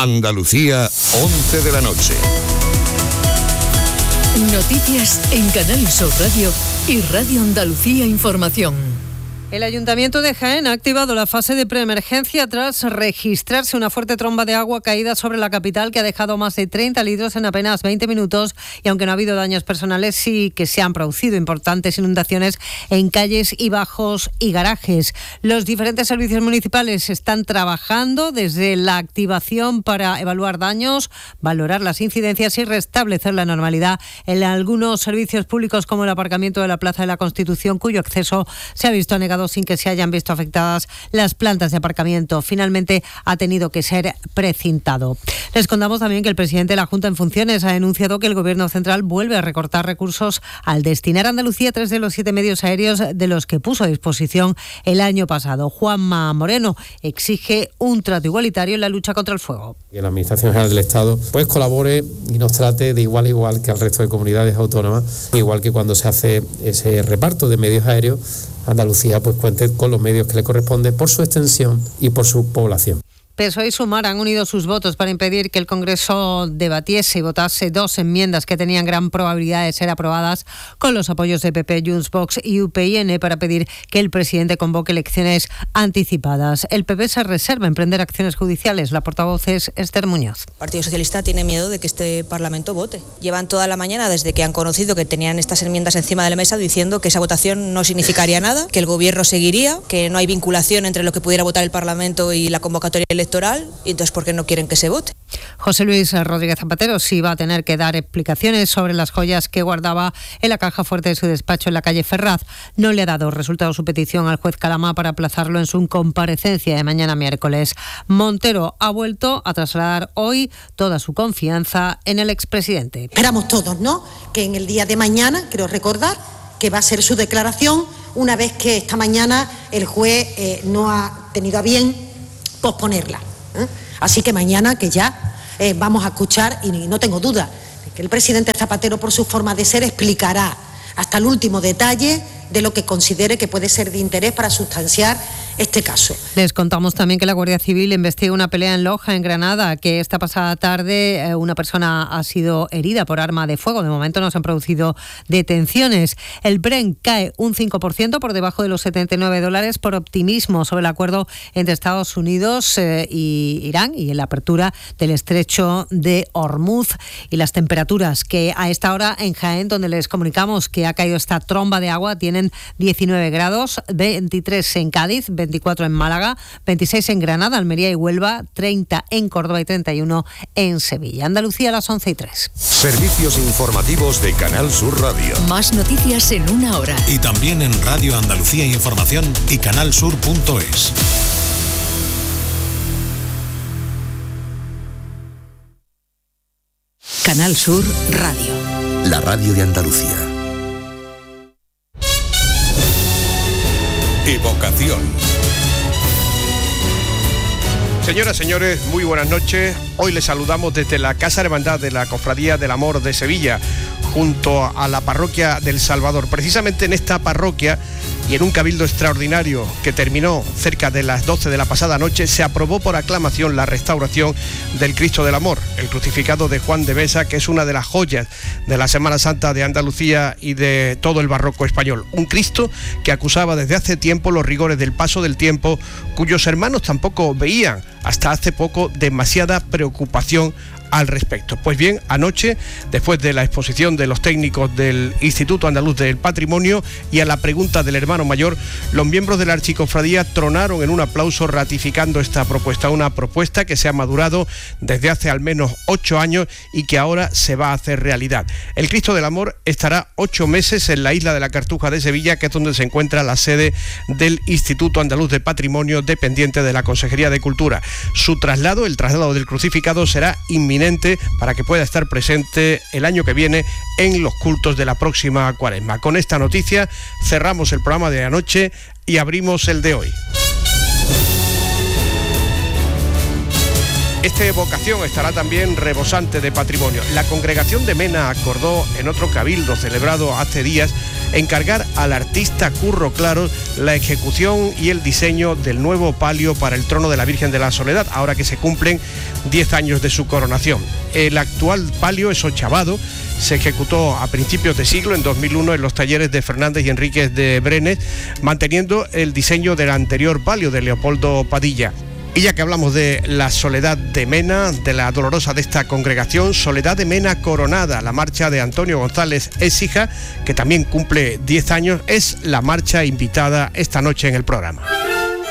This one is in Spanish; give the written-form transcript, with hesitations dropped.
Andalucía, 11 de la noche. Noticias en Canal Sur Radio y Radio Andalucía Información. El Ayuntamiento de Jaén ha activado la fase de preemergencia tras registrarse una fuerte tromba de agua caída sobre la capital que ha dejado más de 30 litros en apenas 20 minutos y aunque no ha habido daños personales sí que se han producido importantes inundaciones en calles y bajos y garajes. Los diferentes servicios municipales están trabajando desde la activación para evaluar daños, valorar las incidencias y restablecer la normalidad en algunos servicios públicos como el aparcamiento de la Plaza de la Constitución, cuyo acceso se ha visto anegado sin que se hayan visto afectadas las plantas de aparcamiento. Finalmente ha tenido que ser precintado. Les contamos también que el presidente de la Junta en funciones ha denunciado que el Gobierno central vuelve a recortar recursos al destinar a Andalucía 3 de los 7 medios aéreos de los que puso a disposición el año pasado. Juanma Moreno exige un trato igualitario en la lucha contra el fuego. Que la Administración General del Estado pues colabore y nos trate de igual a igual que al resto de comunidades autónomas, igual que cuando se hace ese reparto de medios aéreos, Andalucía pues cuente con los medios que le corresponden por su extensión y por su población. PSOE y Sumar han unido sus votos para impedir que el Congreso debatiese y votase 2 enmiendas que tenían gran probabilidad de ser aprobadas con los apoyos de PP, Junts, Vox y UPyN para pedir que el presidente convoque elecciones anticipadas. El PP se reserva emprender acciones judiciales. La portavoz es Esther Muñoz. El Partido Socialista tiene miedo de que este Parlamento vote. Llevan toda la mañana desde que han conocido que tenían estas enmiendas encima de la mesa diciendo que esa votación no significaría nada, que el Gobierno seguiría, que no hay vinculación entre lo que pudiera votar el Parlamento y la convocatoria electoral, y entonces ¿por qué no quieren que se vote? José Luis Rodríguez Zapatero sí va a tener que dar explicaciones sobre las joyas que guardaba en la caja fuerte de su despacho en la calle Ferraz. No le ha dado resultado su petición al juez Calamá para aplazarlo en su comparecencia de mañana miércoles. Montero ha vuelto a trasladar hoy toda su confianza en el expresidente. Esperamos todos, ¿no?, que en el día de mañana, creo recordar, que va a ser su declaración, una vez que esta mañana el juez no ha tenido a bien posponerla. Así que mañana que ya vamos a escuchar, y no tengo duda, que el presidente Zapatero, por su forma de ser, explicará hasta el último detalle de lo que considere que puede ser de interés para sustanciar este caso. Les contamos también que la Guardia Civil investiga una pelea en Loja, en Granada, que esta pasada tarde una persona ha sido herida por arma de fuego. De momento no se han producido detenciones. El Brent cae un 5% por debajo de los $79 por optimismo sobre el acuerdo entre Estados Unidos y Irán y en la apertura del estrecho de Hormuz y las temperaturas que a esta hora en Jaén, donde les comunicamos que ha caído esta tromba de agua, tienen 19 grados, 23 en Cádiz, 24 en Málaga, 26 en Granada, Almería y Huelva, 30 en Córdoba y 31 en Sevilla. Andalucía a las 11:03. Servicios informativos de Canal Sur Radio. Más noticias en una hora. Y también en Radio Andalucía Información y canalsur.es. Canal Sur Radio. La radio de Andalucía. Evocación. Señoras, señores, muy buenas noches. Hoy les saludamos desde la Casa Hermandad de la Cofradía del Amor de Sevilla, junto a la parroquia del Salvador. Precisamente en esta parroquia y en un cabildo extraordinario que terminó cerca de las 12 de la pasada noche, se aprobó por aclamación la restauración del Cristo del Amor, el crucificado de Juan de Besa, que es una de las joyas de la Semana Santa de Andalucía y de todo el barroco español. Un Cristo que acusaba desde hace tiempo los rigores del paso del tiempo, cuyos hermanos tampoco veían hasta hace poco demasiada preocupación al respecto. Pues bien, anoche, después de la exposición de los técnicos del Instituto Andaluz del Patrimonio y a la pregunta del hermano mayor, los miembros de la Archicofradía tronaron en un aplauso ratificando esta propuesta, una propuesta que se ha madurado desde hace al menos 8 años y que ahora se va a hacer realidad. El Cristo del Amor estará 8 meses en la isla de la Cartuja de Sevilla, que es donde se encuentra la sede del Instituto Andaluz de Patrimonio, dependiente de la Consejería de Cultura. Su traslado, el traslado del crucificado, será inminente para que pueda estar presente el año que viene en los cultos de la próxima Cuaresma. Con esta noticia cerramos el programa de anoche y abrimos el de hoy. Esta evocación estará también rebosante de patrimonio. La congregación de Mena acordó en otro cabildo celebrado hace días encargar al artista Curro Claros la ejecución y el diseño del nuevo palio para el trono de la Virgen de la Soledad, ahora que se cumplen 10 años de su coronación. El actual palio es ochavado, se ejecutó a principios de siglo, en 2001, en los talleres de Fernández y Enríquez de Brenes, manteniendo el diseño del anterior palio de Leopoldo Padilla. Y ya que hablamos de la Soledad de Mena, de la dolorosa de esta congregación, Soledad de Mena Coronada, la marcha de Antonio González Écija, que también cumple 10 años, es la marcha invitada esta noche en el programa.